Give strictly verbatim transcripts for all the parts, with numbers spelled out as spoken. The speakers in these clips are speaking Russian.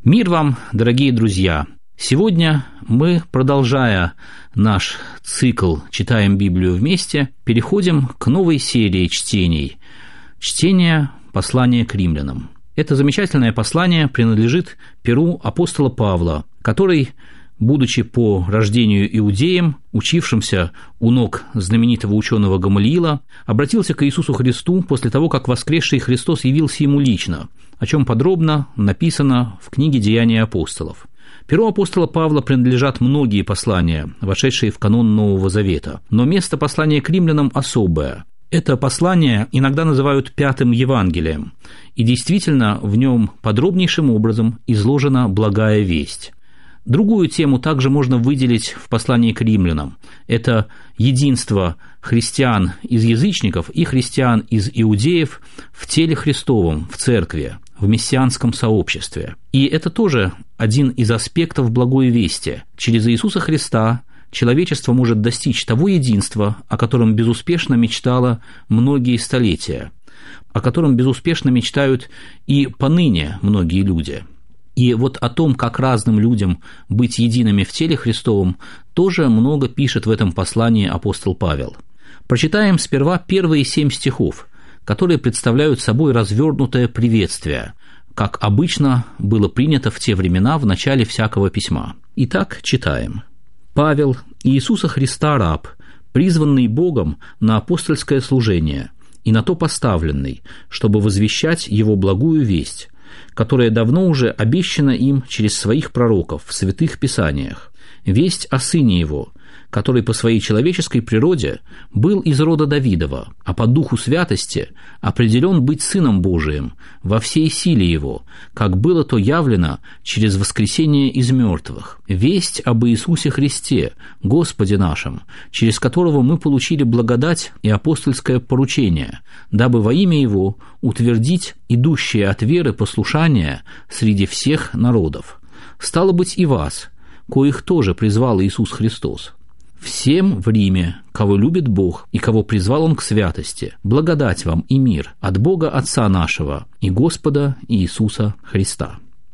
Мир вам, дорогие друзья! Сегодня мы, продолжая наш цикл «Читаем Библию вместе», переходим к новой серии чтений. Чтение послания к римлянам. Это замечательное послание принадлежит перу апостола Павла, который, будучи по рождению иудеем, учившимся у ног знаменитого ученого Гамалиила, обратился к Иисусу Христу после того, как воскресший Христос явился ему лично, о чем подробно написано в книге «Деяния апостолов». Перу апостола Павла принадлежат многие послания, вошедшие в канон Нового Завета, но место послания к римлянам особое. Это послание иногда называют «пятым Евангелием», и действительно в нем подробнейшим образом изложена благая весть. Другую тему также можно выделить в послании к римлянам. Это единство христиан из язычников и христиан из иудеев в теле Христовом, в церкви, в мессианском сообществе. И это тоже один из аспектов благой вести. Через Иисуса Христа человечество может достичь того единства, о котором безуспешно мечтало многие столетия, о котором безуспешно мечтают и поныне многие люди. И вот о том, как разным людям быть едиными в теле Христовом, тоже много пишет в этом послании апостол Павел. Прочитаем сперва первые семь стихов, которые представляют собой развернутое приветствие, как обычно было принято в те времена в начале всякого письма. Итак, читаем. «Павел, Иисуса Христа раб, призванный Богом на апостольское служение и на то поставленный, чтобы возвещать Его благую весть, которая давно уже обещана им через своих пророков в святых писаниях, весть о Сыне Его, который по своей человеческой природе был из рода Давидова, а по духу святости определен быть Сыном Божиим во всей силе Его, как было то явлено через воскресение из мертвых, весть об Иисусе Христе, Господе нашем, через которого мы получили благодать и апостольское поручение, дабы во имя Его утвердить идущее от веры послушание среди всех народов. Стало быть, и вас, коих тоже призвал Иисус Христос. Всем в Риме, кого любит Бог и кого призвал Он к святости, благодать вам и мир от Бога Отца нашего и Господа Иисуса Христа».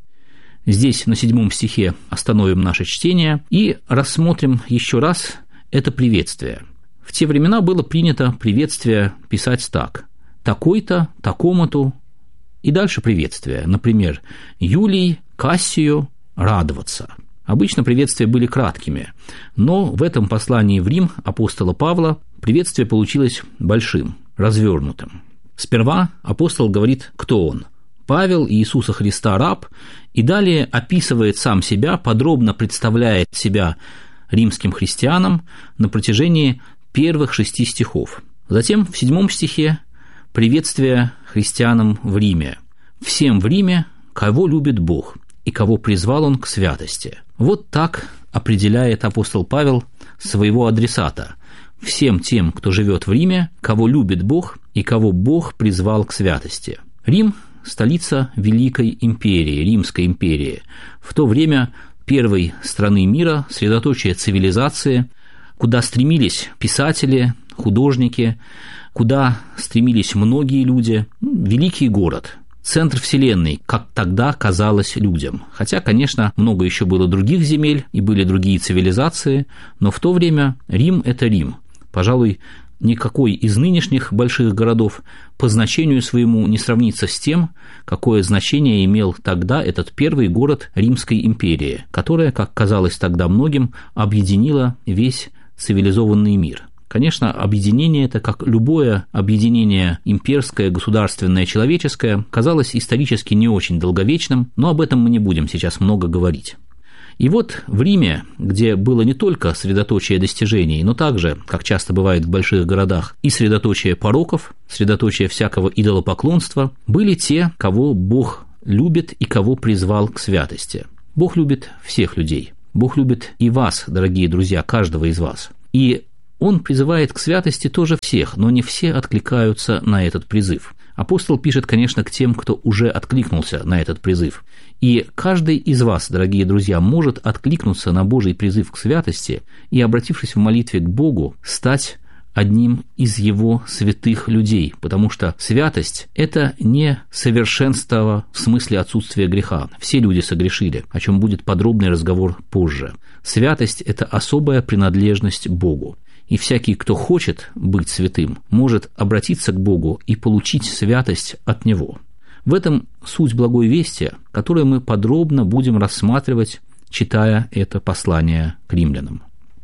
Здесь на седьмом стихе остановим наше чтение и рассмотрим еще раз это приветствие. В те времена было принято приветствие писать так: «Такой-то, такому-то», и дальше приветствие, например, «Юлий, Кассию, радоваться». Обычно приветствия были краткими, но в этом послании в Рим апостола Павла приветствие получилось большим, развернутым. Сперва апостол говорит, кто он. Павел, Иисуса Христа раб, и далее описывает сам себя, подробно представляет себя римским христианам на протяжении первых шести стихов. Затем в седьмом стихе приветствие христианам в Риме. «Всем в Риме, кого любит Бог и кого призвал Он к святости». Вот так определяет апостол Павел своего адресата: всем тем, кто живет в Риме, кого любит Бог и кого Бог призвал к святости. Рим – столица Великой империи, Римской империи, в то время первой страны мира, средоточие цивилизации, куда стремились писатели, художники, куда стремились многие люди, великий город – центр вселенной, как тогда казалось людям. Хотя, конечно, много еще было других земель и были другие цивилизации, но в то время Рим – это Рим. Пожалуй, никакой из нынешних больших городов по значению своему не сравнится с тем, какое значение имел тогда этот первый город Римской империи, которая, как казалось тогда многим, объединила весь цивилизованный мир. Конечно, объединение это, как любое объединение имперское, государственное, человеческое, казалось исторически не очень долговечным, но об этом мы не будем сейчас много говорить. И вот в Риме, где было не только средоточие достижений, но также, как часто бывает в больших городах, и средоточие пороков, средоточие всякого идолопоклонства, были те, кого Бог любит и кого призвал к святости. Бог любит всех людей. Бог любит и вас, дорогие друзья, каждого из вас. И Он призывает к святости тоже всех, но не все откликаются на этот призыв. Апостол пишет, конечно, к тем, кто уже откликнулся на этот призыв. И каждый из вас, дорогие друзья, может откликнуться на Божий призыв к святости и, обратившись в молитве к Богу, стать одним из его святых людей, потому что святость – это не совершенство в смысле отсутствия греха. Все люди согрешили, о чем будет подробный разговор позже. Святость – это особая принадлежность Богу. И всякий, кто хочет быть святым, может обратиться к Богу и получить святость от Него. В этом суть благой вести, которую мы подробно будем рассматривать, читая это послание к римлянам.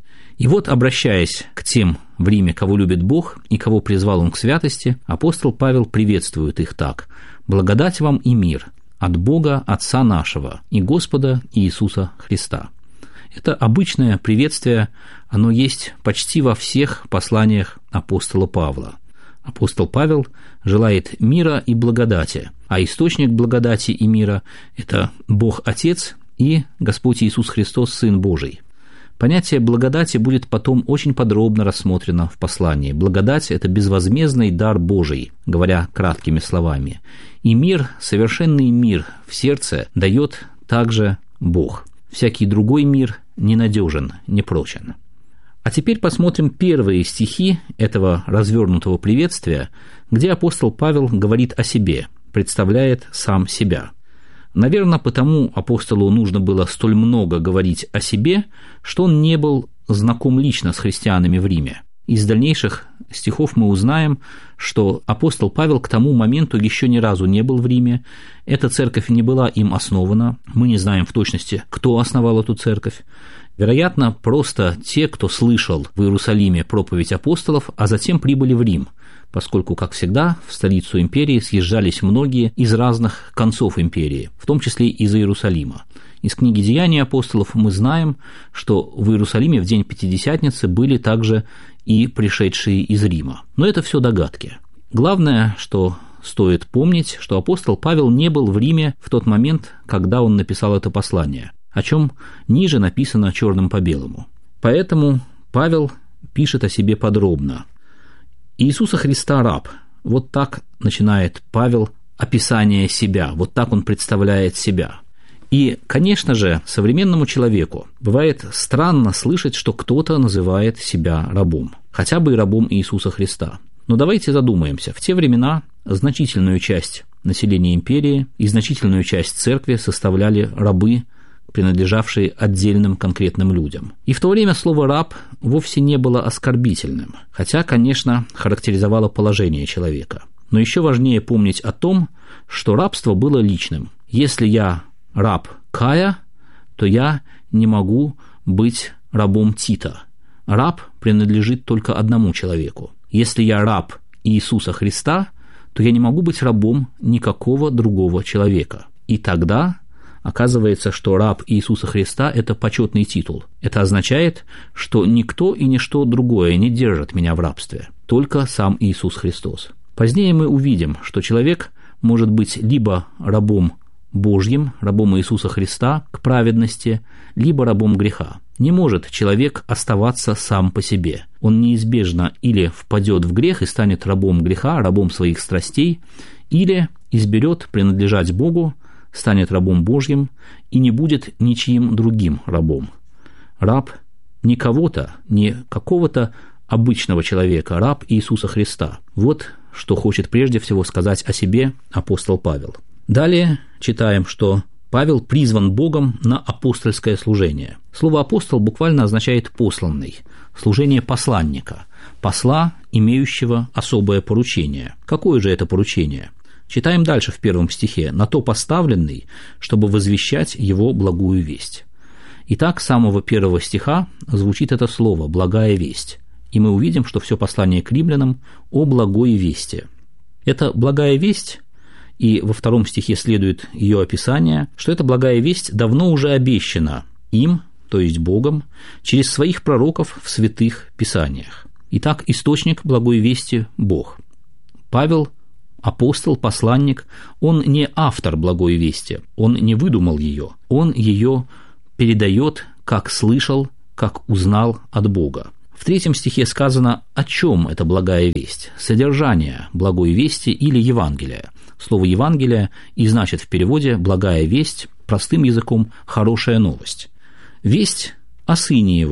И вот, обращаясь к тем в Риме, кого любит Бог и кого призвал Он к святости, апостол Павел приветствует их так: «Благодать вам и мир от Бога Отца нашего и Господа Иисуса Христа». Это обычное приветствие, оно есть почти во всех посланиях апостола Павла. Апостол Павел желает мира и благодати, а источник благодати и мира – это Бог Отец и Господь Иисус Христос, Сын Божий. Понятие благодати будет потом очень подробно рассмотрено в послании. Благодать – это безвозмездный дар Божий, говоря краткими словами. И мир, совершенный мир в сердце дает также Бог. Всякий другой мир ненадежен, непрочен. А теперь посмотрим первые стихи этого развернутого приветствия, где апостол Павел говорит о себе, представляет сам себя. Наверное, потому апостолу нужно было столь много говорить о себе, что он не был знаком лично с христианами в Риме. Из дальнейших стихов мы узнаем, что апостол Павел к тому моменту еще ни разу не был в Риме, эта церковь не была им основана, мы не знаем в точности, кто основал эту церковь. Вероятно, просто те, кто слышал в Иерусалиме проповедь апостолов, а затем прибыли в Рим, поскольку, как всегда, в столицу империи съезжались многие из разных концов империи, в том числе из Иерусалима. Из книги «Деяний апостолов» мы знаем, что в Иерусалиме в день Пятидесятницы были также и пришедшие из Рима. Но это все догадки. Главное, что стоит помнить, что апостол Павел не был в Риме в тот момент, когда он написал это послание, о чем ниже написано черным по белому. Поэтому Павел пишет о себе подробно. «Иисуса Христа раб». Вот так начинает Павел описание себя, вот так он представляет себя. И, конечно же, современному человеку бывает странно слышать, что кто-то называет себя рабом, хотя бы и рабом Иисуса Христа. Но давайте задумаемся, в те времена значительную часть населения империи и значительную часть церкви составляли рабы, принадлежавшие отдельным конкретным людям. И в то время слово «раб» вовсе не было оскорбительным, хотя, конечно, характеризовало положение человека. Но еще важнее помнить о том, что рабство было личным. Если я раб Кая, то я не могу быть рабом Тита. Раб принадлежит только одному человеку. Если я раб Иисуса Христа, то я не могу быть рабом никакого другого человека. И тогда оказывается, что раб Иисуса Христа – это почетный титул. Это означает, что никто и ничто другое не держит меня в рабстве, только сам Иисус Христос. Позднее мы увидим, что человек может быть либо рабом Божьим, рабом Иисуса Христа к праведности, либо рабом греха. Не может человек оставаться сам по себе. Он неизбежно или впадет в грех и станет рабом греха, рабом своих страстей, или изберет принадлежать Богу, станет рабом Божьим и не будет ничьим другим рабом. Раб не кого-то, не какого-то обычного человека, раб Иисуса Христа. Вот что хочет прежде всего сказать о себе апостол Павел. Далее читаем, что Павел призван Богом на апостольское служение. Слово «апостол» буквально означает «посланный», служение посланника, посла, имеющего особое поручение. Какое же это поручение? Читаем дальше в первом стихе. «На то поставленный, чтобы возвещать его благую весть». Итак, с самого первого стиха звучит это слово «благая весть». И мы увидим, что все послание к римлянам о благой вести. Это благая весть, и во втором стихе следует ее описание, что эта благая весть давно уже обещана им, то есть Богом, через своих пророков в святых писаниях. Итак, источник благой вести – Бог. Павел, апостол, посланник, он не автор благой вести, он не выдумал ее, он ее передает, как слышал, как узнал от Бога. В третьем стихе сказано, о чем эта благая весть, содержание благой вести или Евангелия. Слово «Евангелие» и значит в переводе «благая весть», простым языком «хорошая новость». Весть о Сыне Его,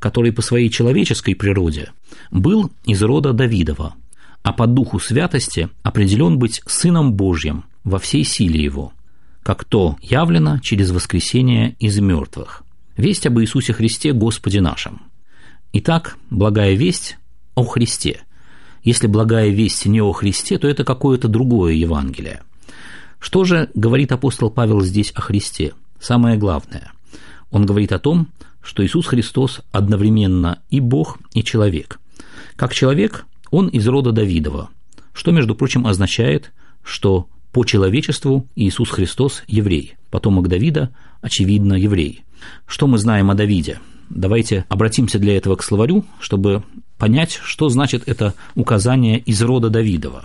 который по своей человеческой природе был из рода Давидова, а по духу святости определен быть Сыном Божьим во всей силе Его, как то явлено через воскресение из мертвых. Весть об Иисусе Христе Господе нашим. Итак, благая весть о Христе. Если благая весть не о Христе, то это какое-то другое Евангелие. Что же говорит апостол Павел здесь о Христе? Самое главное. Он говорит о том, что Иисус Христос одновременно и Бог, и человек. Как человек он из рода Давидова, что, между прочим, означает, что по человечеству Иисус Христос еврей, потомок Давида, очевидно, еврей. Что мы знаем о Давиде? Давайте обратимся для этого к словарю, чтобы понять, что значит это указание из рода Давидова.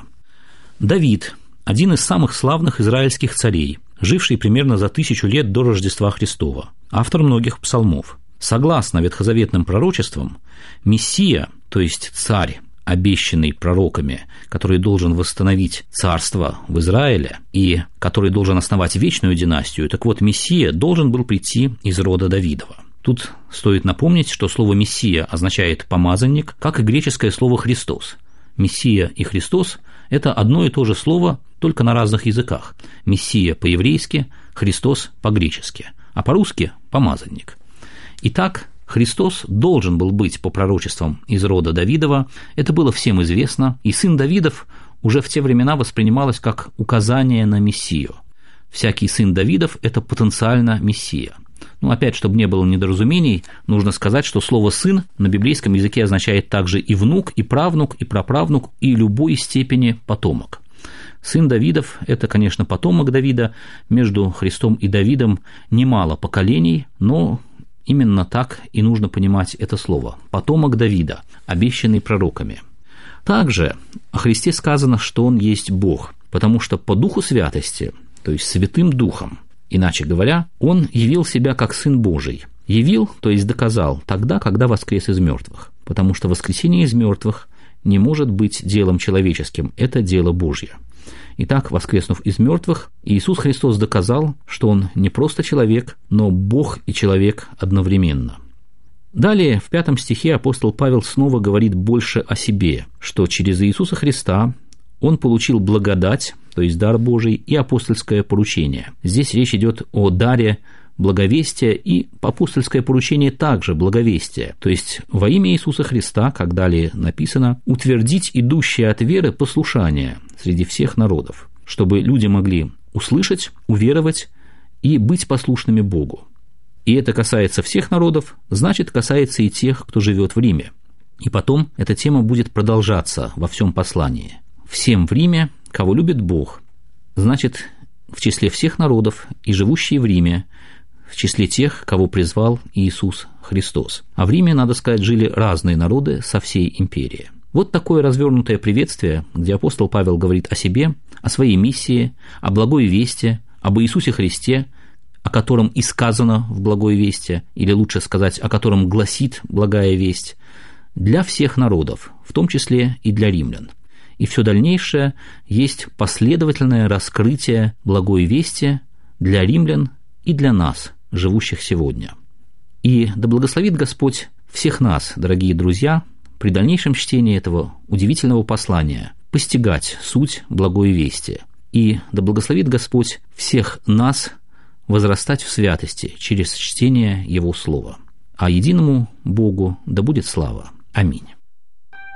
Давид – один из самых славных израильских царей, живший примерно за тысячу лет до Рождества Христова, автор многих псалмов. Согласно ветхозаветным пророчествам, Мессия, то есть царь, обещанный пророками, который должен восстановить царство в Израиле и который должен основать вечную династию, так вот, Мессия должен был прийти из рода Давидова. Тут стоит напомнить, что слово «мессия» означает «помазанник», как и греческое слово «Христос». Мессия и Христос – это одно и то же слово, только на разных языках. Мессия по-еврейски, Христос по-гречески, а по-русски – помазанник. Итак, Христос должен был быть по пророчествам из рода Давидова, это было всем известно, и сын Давидов уже в те времена воспринималось как указание на Мессию. Всякий сын Давидов – это потенциально Мессия. Ну, опять, чтобы не было недоразумений, нужно сказать, что слово «сын» на библейском языке означает также и внук, и правнук, и праправнук, и любой степени потомок. Сын Давидов – это, конечно, потомок Давида, между Христом и Давидом немало поколений, но именно так и нужно понимать это слово – потомок Давида, обещанный пророками. Также о Христе сказано, что Он есть Бог, потому что по Духу Святости, то есть Святым Духом, иначе говоря, Он явил себя как Сын Божий. Явил, то есть доказал, тогда, когда воскрес из мертвых, потому что воскресение из мертвых не может быть делом человеческим, это дело Божье. Итак, воскреснув из мертвых, Иисус Христос доказал, что Он не просто человек, но Бог и человек одновременно. Далее, в пятом стихе апостол Павел снова говорит больше о себе, что через Иисуса Христа Он получил благодать, то есть дар Божий, и апостольское поручение. Здесь речь идет о даре благовестия, и апостольское поручение также благовестие, то есть во имя Иисуса Христа, как далее написано, утвердить идущее от веры послушание среди всех народов, чтобы люди могли услышать, уверовать и быть послушными Богу. И это касается всех народов, значит, касается и тех, кто живет в Риме. И потом эта тема будет продолжаться во всем послании. Всем в Риме, кого любит Бог, значит, в числе всех народов и живущие в Риме, в числе тех, кого призвал Иисус Христос. А в Риме, надо сказать, жили разные народы со всей империи. Вот такое развернутое приветствие, где апостол Павел говорит о себе, о своей миссии, о благой вести, об Иисусе Христе, о котором и сказано в благой вести, или лучше сказать, о котором гласит благая весть, для всех народов, в том числе и для римлян. И все дальнейшее есть последовательное раскрытие благой вести для римлян и для нас, живущих сегодня. И да благословит Господь всех нас, дорогие друзья, при дальнейшем чтении этого удивительного послания постигать суть благой вести. И да благословит Господь всех нас возрастать в святости через чтение Его Слова. А единому Богу да будет слава. Аминь.